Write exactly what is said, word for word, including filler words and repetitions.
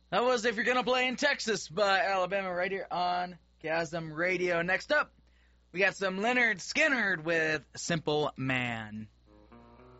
That was If You're Gonna Play in Texas by Alabama right here on Chasm Radio. Next up, we got some Leonard Skinner with Simple Man.